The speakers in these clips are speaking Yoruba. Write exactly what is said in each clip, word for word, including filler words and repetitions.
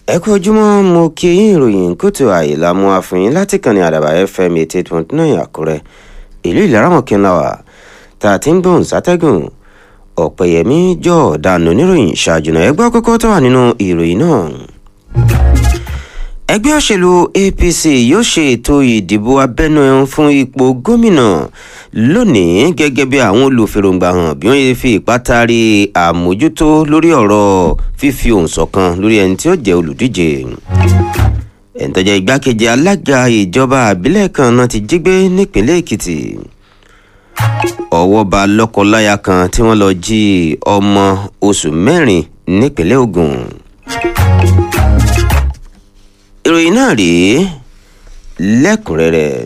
ẹ kú ojúmọ́, mo kí yín ìròyìn kùtù àìlà mú àfihàn láti kànnì àdàbà f m eighty eight point nine àkúrẹ́ ìlú ìlaramọ̀kínláwà tá a ti ń gbóhùn sátẹ́gùn ọ̀pẹ̀yẹmí jọ̀ọ́dánù oníròyìn ṣáájú náà ẹgbẹ́ kọ́kọ́ tó wà nínú ìròyìn náà. ẹgbẹ́ òṣèlú a p c yóò ṣe ètò ìdìbò abẹ́nú fún ipò gómìnà lónìí gẹ́gẹ́ bí àwọn olùfèròǹgbà hàn bí wọ́n yẹ fi ìpátárì àmójútó lórí ọ̀rọ̀ fífi ohùn ṣọ̀kan lórí ẹni tí ó jẹ́ olùdíje. ẹni tó jẹ́ igbákejì alága ìjọba àbílẹ̀ kan náà ti jí gbé nípínlẹ̀ èkìtì. ọwọ́ bá lọ́kọ-láya kan tí wọ́n lọ jí ọmọ oṣù mẹ́rin nípínlẹ̀ ògùn. ìròyìn náà rèé lẹ́kùnrẹ́rẹ́.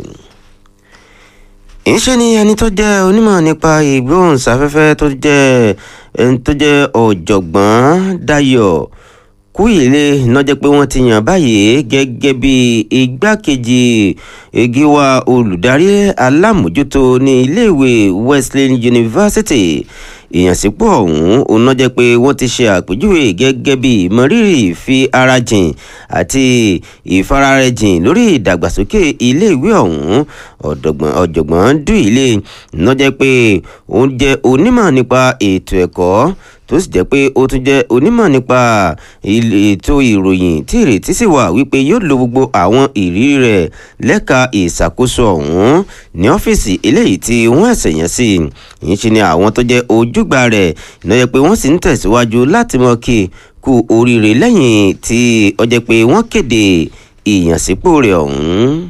ìṣe ni ẹni tó jẹ́ onímọ̀ nípa ìgbóhùnsáfẹ́fẹ́ tó jẹ́ ẹni tó jẹ́ ọ̀jọ̀gbọ́n Dayọ̀ Kúyìlé lọ́jọ́ pé wọ́n ti yàn báyìí gẹ́gẹ́ bí igbákejì gíwá olùdarí alámòjútó ní iléèwé Wesleyan University. ìyànsípò ọ̀hún òun náà jẹ́ pé wọ́n ti ṣe àpèjúwe gẹ́gẹ́ bí ìmọrírì fi ara jìn àti ìfararẹ̀jìn lórí ìdàgbàsókè iléèwé ọ̀hún. ọ̀jọ̀gbọ́n Dúyìlé náà jẹ́ pé òun jẹ́ onímọ̀ nípa ètò ẹ̀kọ́ tó sì jẹ́ pé ó tún jẹ́ onímọ̀ nípa ètò ìròyìn tí ìrètí sì wà wípé yóò lo gbogbo àwọn ìrírí rẹ̀ lẹ́ka ìṣàkóso ọ̀hún ní ọ́fíìsì eléyìí tí wọ́n ẹ̀sẹ̀ yẹn sí. ìyẹn ṣe ni àwọn tó jẹ́ ojúgbà rẹ̀ iná jẹ́ pé wọ́n sì ń tẹ̀síwájú láti mọ̀ kí kú oríire lẹ́yìn tí ó jẹ́ pé wọ́n kéde ìyànsípò rẹ̀ ọ̀hún.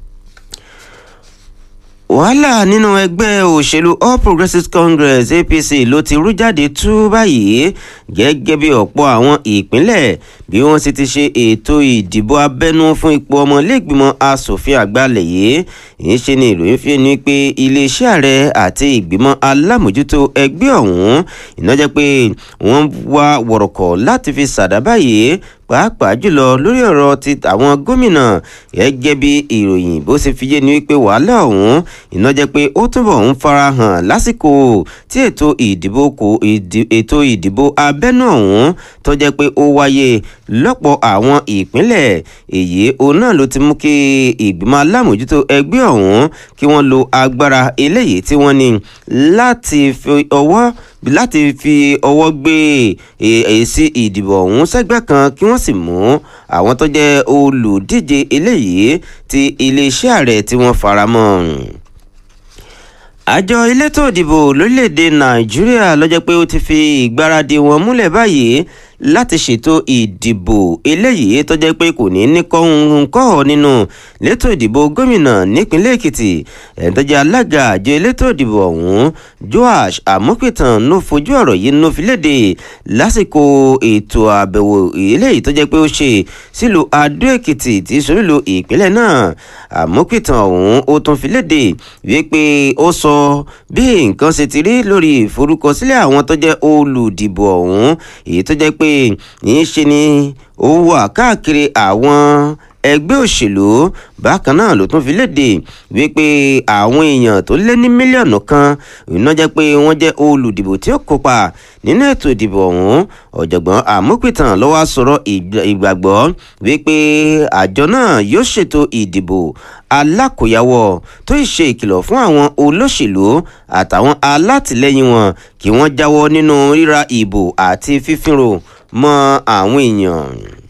wàhálà nínú ẹgbẹ́ òṣèlú All Progressives Congress A P C ló ti rú jáde tú báyìí gẹ́gẹ́ bí ọ̀pọ̀ àwọn ìpínlẹ̀ bí wọ́n sì ti ṣe ètò ìdìbò abẹ́nú fún ipò ọmọlẹ́gbìmọ̀ asòfin àgbàlẹ̀ yìí. ìyẹn ṣe ni ìròyìn fi ní pé iléeṣẹ́ ààrẹ àti ìgbìmọ̀ alámòjútó ẹgbẹ́ ọ̀hún iná jẹ́ pé wọ́n wá wọ̀rọ̀kọ̀ láti fi ṣàdá báyìí pàápàá jùlọ lórí ọ̀rọ̀ ti àwọn gómìnà gẹ́gẹ́ bí ìròyìn bó ṣe fi yé ni wípé wàhálà ọ̀hún iná jẹ́ pé ó túbọ̀ ń farahàn lásìkò tí ètò ìdìbò kò ètò ìdìbò abẹ́nú ọ̀hún tó jẹ́ pé ó wáyé lọ́pọ̀ àwọn ìpínlẹ̀. èyí òun náà ló ti mú kí ìgbìmọ̀ alámòjútó ẹgbẹ́ ọ̀hún kí wọ́n lo agbára eléyìí tí wọ́n ní láti fi ọwọ́ láti fi ọwọ́ gbé èsì ìdìbò ọ̀hún sẹ́gbẹ́ kan kí wọ́n sì mú àwọn tó jẹ́ olùdíje eléyìí ti iléeṣẹ́ ààrẹ tí wọ́n faramọ́. àjọ elétò ìdìbò lórílẹ̀‐èdè Nàìjíríà ló jẹ́ pé ó ti fi ìgbáradì wọn múlẹ̀ báyìí láti ṣètò ìdìbò eléyìí tó jẹ́ pé kò ní ní kọ́hún nínú létò ìdìbò gómìnà nípínlẹ̀ Èkìtì. ẹni tó jẹ́ alága àjọ elétò ìdìbò ọ̀hún Joash Amopitan ló fojú ọ̀rọ̀ yìí ló fi léde lásìkò ètò àbẹ̀wò eléyìí tó jẹ́ pé ó ṣe sílùú Adó Èkìtì tí sórílù ìpínlẹ̀ náà. Amopitan ọ̀hún ó tún fi léde wípé ó sọ bí nǹkan ṣe ti rí lórí ìforúkọsílẹ̀ àwọn tó jẹ́ olùdìbò ọ̀hún èyí tó jẹ́ pé yìí ṣe ni ó wà káàkiri àwọn ẹgbẹ́ òṣèlú. bákan náà ló tún fi léde wípé àwọn èèyàn tó lé ní mílíọ̀nù kan iná jẹ́ pé wọ́n jẹ́ olùdìbò tí ó kópa nínú ètò ìdìbò ọ̀hún. ọ̀jọ̀gbọ́n Amopitan ló wá sọ̀rọ̀ ìgbàgbọ́ wípé àjọ náà yóò ṣètò ìdìbò alákòyàwó tó ṣe ìkìlọ̀ fún àwọn olóṣèlú àtàwọn alátìlẹyìn wọn kí wọ́n jáwọ́ nínú ríra ìbò àti fífínrò mọ́ àwọn èèyàn.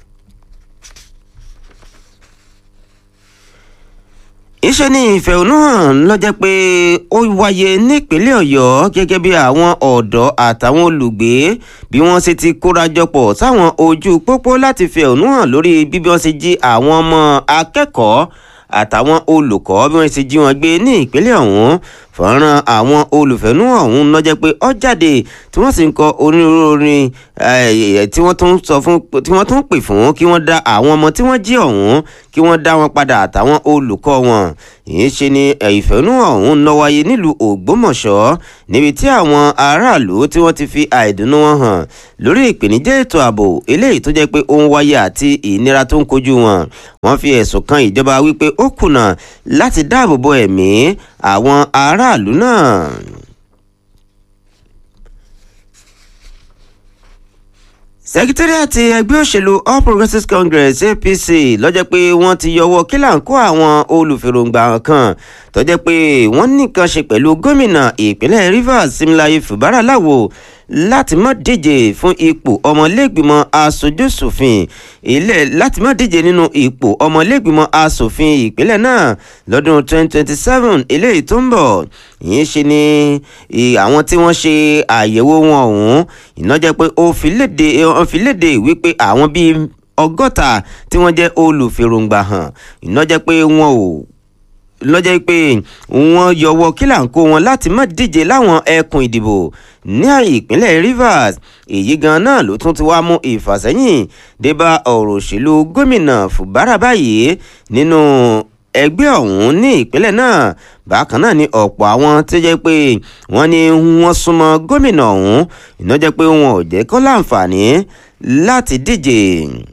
ìṣe ni ìfẹ̀hónúhàn ló jẹ́ pé ó wáyé nípínlẹ̀ Ọ̀yọ́ gẹ́gẹ́ bí àwọn ọ̀dọ́ àtàwọn olùgbé bí wọ́n ṣe ti kórajọpọ̀ sáwọn ojú pópó láti fẹ̀hónúhàn lórí bí wọ́n ṣe jí àwọn ọmọ akẹ́kọ̀ọ́ àtàwọn olùkọ́ bí wọ́n ṣe jí wọn gbé ní ìpínlẹ̀ ọ̀hún. fọ́nrán àwọn olùfẹ̀nú ọ̀hún ló jẹ́ pé ó jáde tí wọ́n sì ń kọ onírúurú orin tí wọ́n tún sọ fún tí wọ́n tún pè fún kí wọ́n dá àwọn ọmọ tí wọ́n jí ọ̀hún kí wọ́n dá wọn padà àtàwọn olùkọ́ wọn. ìyẹn ṣe ni ìfẹ̀nú ọ̀hún ló wáyé nílùú Ògbómọ̀ṣọ́ níbi tí àwọn aráàlú tí wọ́n ti fi àìdùnnú wọn hàn lórí ìpèníjà ètò ààbò eléyìí tó jẹ́ pé ó ń wáyé àti ìnira tó ń kojú wọn. wọ́n fi ẹ̀sùn kan ìjọba wípé ó kùnà láti dáàbò bo ẹ̀mí àwọn aráàlú náà. sẹkítẹ́rìàtì ẹgbẹ́ òṣèlú All Progressives Congress A P C lọ́jọ́ pé wọ́n ti yọwọ́ kílàńkó àwọn olùfèròǹgbà kan tó jẹ́ pé wọ́n nìkan ṣe pẹ̀lú gómìnà ìpínlẹ̀ Rivers Siminalayi Fubara láwo láti má díje fún ipò ọmọlẹ́gbìmọ̀ aṣojú-ṣòfin ilẹ̀ láti má díje nínú ipò ọmọlẹ́gbìmọ̀ aṣòfin ìpínlẹ̀ náà lọ́dún twenty twenty-seven eléyìí tó ń bọ̀. ìyẹn ṣe ni àwọn tí wọ́n ṣe àyẹ̀wò wọn ọ̀hún iná jẹ́ pé ó fi léde ó fi léde wípé àwọn bíi ọgọ́ta tí wọ́n jẹ́ olùfèròǹgbà hàn iná jẹ́ pé wọn ò lọ́jọ́ pé wọ́n yọwọ́ kílàńkó wọn láti má díje láwọn ẹkùn ìdìbò ní ìpínlẹ̀ Rivers. èyí gan náà ló tún ti wá mú ìfàsẹ́yìn dé bá ọ̀rọ̀ òṣèlú gómìnà Fubara báyìí nínú ẹgbẹ́ ọ̀hún ní ìpínlẹ̀ náà. bákan náà ni ọ̀pọ̀ àwọn tó jẹ́ pé wọ́n ní wọ́n súnmọ́ gómìnà ọ̀hún iná jẹ́ pé wọn ò jẹ́ kó láǹfààní láti díje.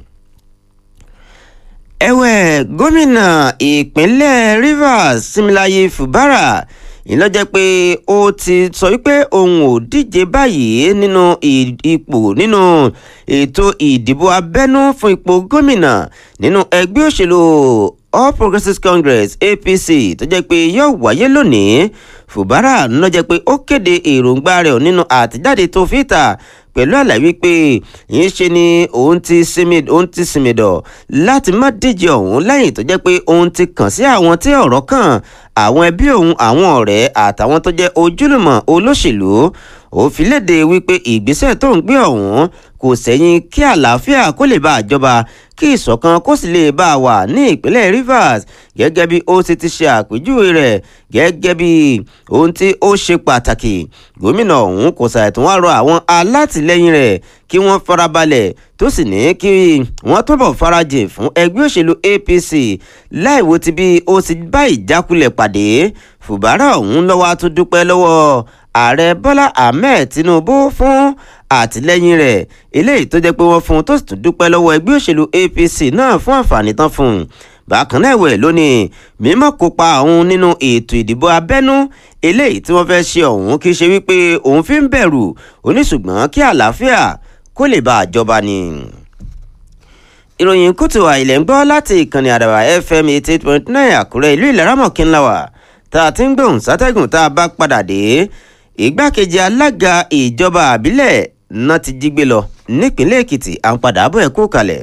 ẹ̀wẹ̀ gómìnà ìpínlẹ̀ Rivers Siminalayi Fubara ìlọ́jẹ́ pé ó ti sọ wípé òun ò díje báyìí nínú ipò nínú ètò ìdìbò abẹ́nú fún ipò gómìnà nínú ẹgbẹ́ òṣèlú All Progressives Congress A P C tó jẹ́ pé yóò wáyé lónìí. Fubara lọ́jẹ́ pé ó kéde èròǹgbà rẹ̀ nínú àtijáde tó fi ta pẹ̀lú àlàyé pé yìí ṣe ni òun ti sinmi òun ti sinmi dọ̀ láti má díje ọ̀hún lẹ́yìn tó jẹ́ pé òun ti kàn sí àwọn tí ọ̀rọ̀ kàn àwọn ẹbí òun àwọn ọ̀rẹ́ àtàwọn tó jẹ́ ojúlùmọ̀ olóṣèlú. ó fi léde wípé ìgbésẹ̀ tó ń gbé ọ̀hún kò sẹ́yìn kí àlàáfíà kó lè bá àjọba kí ìṣọ̀kan kó sì lè bá a wà ní ìpínlẹ̀ Rivers gẹ́gẹ́ bí ó sì ti ṣe àpèjúwe rẹ̀ gẹ́gẹ́ bí ohun tí ó ṣe pàtàkì. gómìnà ọ̀hún kò ṣàìtún wá rọ àwọn alátìlẹ́yìn rẹ̀ kí wọ́n farabalẹ̀ tó sì ní kí wọ́n túbọ̀ farajìn fún ẹgbẹ́ òṣèlú A P C láìwo ti bí ó ti bá ìjákulẹ̀ pàdé. Fubara ọ̀hún lọ́wọ́ tó dúpẹ́ lọ́wọ́ ààrẹ Bọ́lá Ahmed Tinubu fún àtìlẹ́yìn rẹ̀ eléyìí tó jẹ́ pé wọ́n fún un tó sì tún dúpẹ́ lọ́wọ́ ẹgbẹ́ òṣèlú A P C náà fún àǹfààní tán fún un. bákan náà ẹ̀wẹ̀ lónìí mímọ́ kópa òun nínú ètò ìdìbò abẹ́nú eléyìí tí wọ́n fẹ́ ṣe ọ̀hún kì í ṣe wípé òun fi ń bẹ̀rù oníṣùgbọ́n kí àlàáfíà kó lè bá àjọba ni. ìròyìn kùtù àìlẹ̀ ń gbọ́ láti ìkànnì àdàbà F M eighty eight point nine Àkúrẹ́ ìlú Ìlaramọ̀kínláwà tá a ti ń gbóhùn sátẹ́gùn tá a bá padà dé. ìgbákejì alága ìjọba àbílẹ̀ náà ti jí gbé lọ nípínlẹ̀ Èkìtì à ń padà bọ̀ ẹ̀ kó kalẹ̀.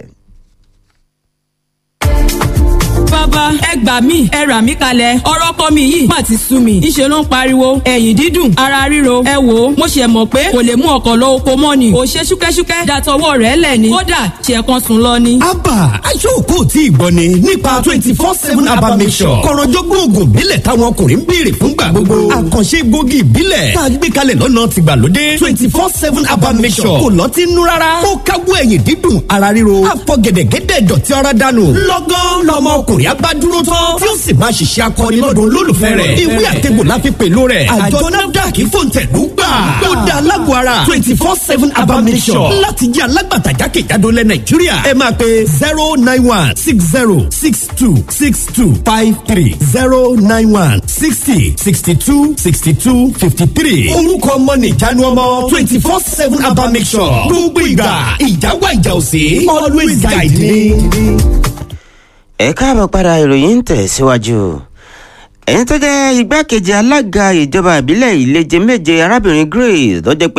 bàbá ẹ gbà mí ẹ rà mí kalẹ̀ ọ̀rọ̀ ọkọ mi yìí má ti sú mi ńṣe ló ń pariwo ẹ̀yìn dídùn ara ríro ẹ wò ó mo ṣe mọ̀ pé kò lè mú ọkọ̀ lọ oko mọ́ ni ò ṣe ṣúkẹ́ṣúkẹ́ dàtọwọ́ rẹ̀ lẹ̀ ni kódà ṣe kan sùn lọ ni. abba aṣọ́kò tí ìgbọ́ ni nípa twenty four seven abba mission kọ̀rọ̀jọ́gbọ́n oògùn ìbílẹ̀ táwọn ọkùnrin ń béèrè fúngbà gbogbo àkànṣe gbòógì ìbílẹ̀ tá a gbé kalẹ̀ lọ́nà tìgbàlódé twenty four seven abba mission kò lọ́tí nú rárá ó káwọ́ ẹ̀yìn dídùn ara ríro àfọ̀gẹ̀dẹ̀gẹ̀dẹ̀ dọ̀tí ara dànù lọ́gán lọ́mọ ọkùnrin abá dúró tán tí ó sì máa ṣiṣẹ́ akọni lọ́dún olólùfẹ́ rẹ̀ ìwé àtẹ̀gbò láfi pẹ̀lú rẹ̀ àjọ NAFDAC fòǹtẹ̀lú gbà ó dá alágbó ara twenty four seven abamisọ̀ láti jẹ́ alágbàtà jákèjádò lẹ̀ Nàìjíríà ẹ máa pe zero nine one six zero six two six two five three zero nine one sixty sixty two sixty two fifty three orúkọ ọmọ nìjánu ọmọ twenty four seven abamisọ̀ gbogbo ìgbà ìjáwá ìjà òsè always guide me. ẹ káàbọ̀ padà ìròyìn ń tẹ̀síwájú. ẹni tó jẹ́ igbákejì alága ìjọba ìbílẹ̀ ìleje méje arábìnrin Grace tó jẹ́ pé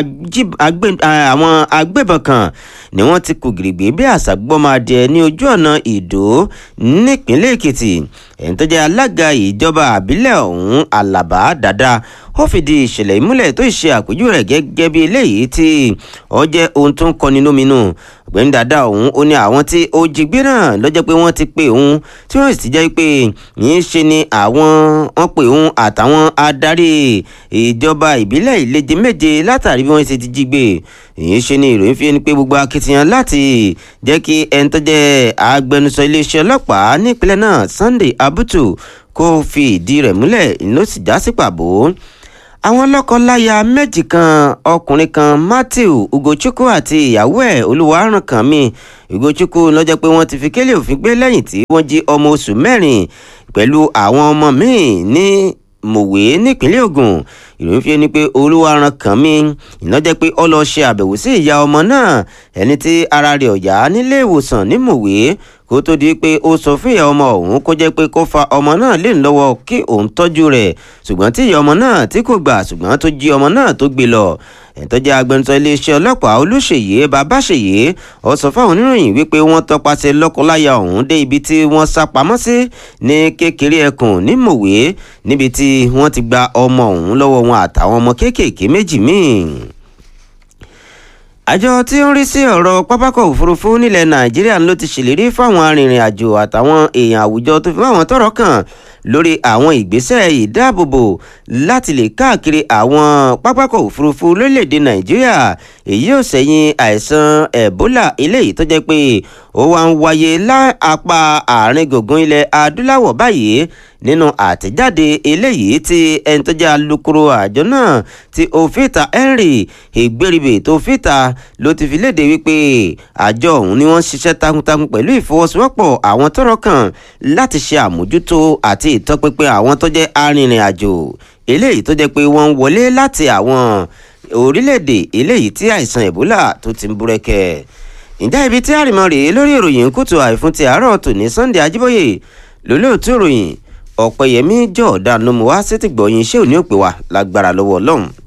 àwọn agbébọn kan ni wọ́n ti kú gìrìgbì bí àṣàgbọ́mọdé ní ojú ọ̀nà Ìdó nípínlẹ̀ Èkìtì. ẹni tó jẹ́ alága ìjọba ìbílẹ̀ ọ̀hún Àlàbá Dàda ó fìdí ìṣẹ̀lẹ̀ ìmúlẹ̀ tó ṣe àpèjúwe rẹ̀ gẹ́gẹ́ bí eléyìí tí ó jẹ́ ohun tó ń kọni lóminú. ọ̀gbẹ́ni Dàda ọ̀hún ó ní àwọn tí ó jí gbé náà ló jẹ́ pé wọ́n ti pè òun tí wọ́n sì ti jẹ́ pé yìí ṣe ni àwọn wọ́n pè òun àtàwọn adarí ìjọba ìbílẹ̀ ìleje méje látàrí bí wọ́n ṣe ti jí gbé. èyí ṣe ni ìròyìn fi ẹni pé gbogbo akitiyan láti jẹ́ kí ẹni tó jẹ́ agbẹnusọ iléeṣẹ́ ọlọ́pàá nípínlẹ̀ náà Sunday Abutu kó fi ìdí rẹ̀ múlẹ̀ ló sì já sí pàbó. àwọn lọ́kọ-láya méjì kan ọkùnrin kan Matthew Ugochukwu àti ìyàwó ẹ̀ Olúwarànkànmí Ugochukwu ló jẹ́ pé wọ́n ti fi kélé òfin gbé lẹ́yìn tí wọ́n jí ọmọ oṣù mẹ́rin pẹ̀lú àwọn ọmọ míì ní Mòwe nípínlẹ̀ Ògùn. ìròyìn fi ni pé Olúwaran kàn mí iná jẹ́ pé ó lọ ṣe àbẹ̀wò sí ìyá ọmọ náà ẹni tí ara rẹ̀ ò yá nílé ìwòsàn ní Mòwe kó tó di pé ó sọ fún ìyá ọmọ ọ̀hún kó jẹ́ pé kó fa ọmọ náà lé lọ́wọ́ kí òun tọ́jú rẹ̀ ṣùgbọ́n tí ìyá ọmọ náà tí kò gbà ṣùgbọ́n tó jí ọmọ náà tó gbé lọ ẹ̀tọ́ jẹ́ agbẹnusọ iléeṣẹ́ ọlọ́pàá Olúṣèyí Babáṣèyí ó sọ fáwọn oníròyìn wípé wọ́n tọpasẹ̀ lọ́kọláya ọ̀hún dé ibi tí wọ́n sá pamọ́ sí ní kékeré ẹkùn ní Mòwe níbi tí wọ́n ti gba ọmọ ọ̀hún lọ́wọ́ wọn àtàwọn ọmọ kéékèèké méjì míì. Àjọ tí ó ń rí sí ọ̀rọ̀ pápákọ̀ òfurufú nílẹ̀ Nàìjíríà ló ti ṣèlérí fáwọn arìnrìn-àjò àtàwọn èèyàn àwùjọ tó fi máwọn tọ́rọ̀ kàn lórí àwọn ìgbésẹ̀ ìdáàbòbò láti lè káàkiri àwọn pápákọ̀ òfurufú lórílẹ̀‐èdè Nàìjíríà èyí ò sẹ́yìn àìsàn Ebola eléyìí tó jẹ́ pé ó wá ń wáyé lápá àárín gbùngbùn ilẹ̀ adúláwọ̀ báyìí nínú àtẹ̀jáde eléyìí tí ẹni tó jẹ́ alukoro àjọ náà tí Òfìta Henry Ìgbèrìbè tó fìta ló ti fi léde wípé àjọ ọ̀hún ni wọ́n ṣiṣẹ́ takuntakun pẹ̀lú ìfọwọ́sowọ́pọ̀ àwọn tọ́rọ̀ kàn láti ṣe àmójútó àti ìtọpinpin àwọn tó jẹ́ arìnrìn-àjò eléyìí tó jẹ́ pé wọ́n ń wọlé láti àwọn orílẹ̀-èdè eléyìí tí àìsàn Ebola tó ti ń búrẹ́kẹ́. ǹjẹ́ ibi tí àrìmọ́ rèé lórí ìròyìn kùtù àìfún ti àárọ̀ tòní Sunday Ajíbóyè lólóòtú ìròyìn Ọ̀pẹ̀yẹmí Jọ̀ọ́dá ló mú wá sétí gbọ̀yìn iṣẹ́ òní òpè wa lágbára lọ́wọ́ Ọlọ́run.